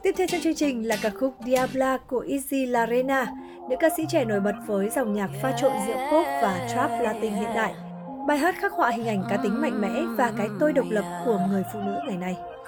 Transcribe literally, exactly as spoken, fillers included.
Tiếp theo trong chương trình là ca khúc Diabla của Izzy La Rena, nữ ca sĩ trẻ nổi bật với dòng nhạc pha trộn giữa pop và trap Latin hiện đại. Bài hát khắc họa hình ảnh cá tính mạnh mẽ và cái tôi độc lập của người phụ nữ ngày nay.